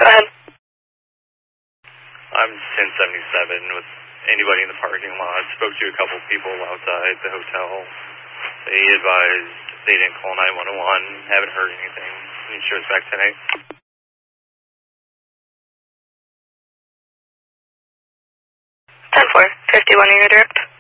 Go ahead. I'm 1077 with anybody in the parking lot. Spoke to a couple people outside the hotel. They advised they didn't call 911. Haven't heard anything. Can you show us back tonight? 10-4, 51 unit direct.